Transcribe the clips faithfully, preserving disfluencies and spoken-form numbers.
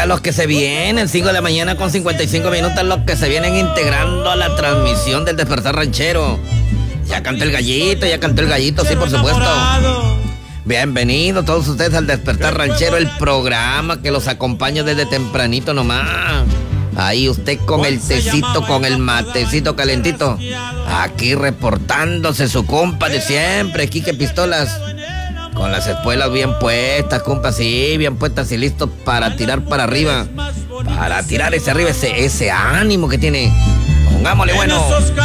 a los que se vienen, cinco de la mañana con cincuenta y cinco minutos, los que se vienen integrando a la transmisión del Despertar Ranchero. Ya cantó el gallito, ya cantó el gallito, sí, por supuesto. Bienvenidos todos ustedes al Despertar Ranchero, el programa que los acompaña desde tempranito nomás. Ahí usted con el tecito, con el matecito calentito. Aquí reportándose su compa de siempre, Quique Pistolas. Con las espuelas bien puestas, compa, sí, bien puestas y listos para tirar para arriba. Para tirar ese arriba, ese, ese ánimo que tiene. Pongámosle bueno.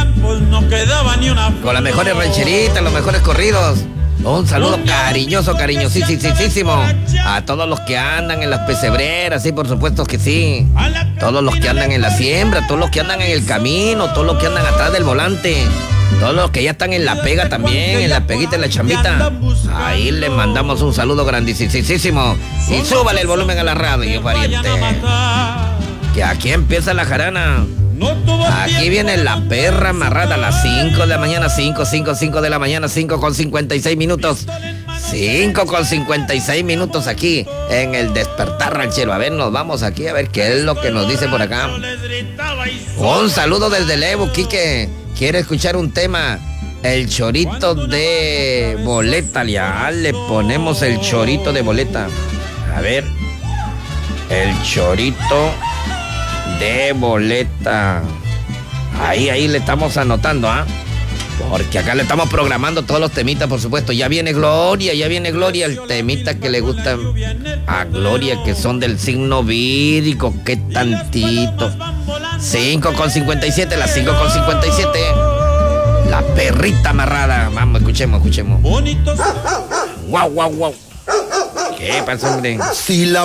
Con las mejores rancheritas, los mejores corridos. Un saludo cariñoso, cariñosísimo a todos los que andan en las pesebreras, sí, por supuesto que sí. Todos los que andan en la siembra, todos los que andan en el camino, todos los que andan atrás del volante. Todos los que ya están en la pega también, en la peguita, en la chambita. Ahí les mandamos un saludo grandísimo. Y súbale el volumen a la radio, pariente. Que aquí empieza la jarana. Aquí viene la perra amarrada a las cinco de la mañana, cinco, cinco, cinco de la mañana, cinco con cincuenta y seis minutos. cinco con cincuenta y seis minutos aquí en el Despertar Ranchero. A ver, nos vamos aquí a ver qué es lo que nos dice por acá. Un saludo desde Levo, Quique. Quiere escuchar un tema, el chorito de boleta. Ya le ponemos el chorito de boleta. A ver, el chorito de boleta. Ahí, ahí le estamos anotando, ¿ah? ¿eh? Porque acá le estamos programando todos los temitas, por supuesto. Ya viene Gloria, ya viene Gloria, el temita que le gusta a Gloria, que son del signo vírico. Qué tantito. cinco con cincuenta y siete, las cinco con cincuenta y siete. La perrita amarrada. Vamos, escuchemos, escuchemos. Guau, guau, guau. ¿Qué pasa, hombre? Si la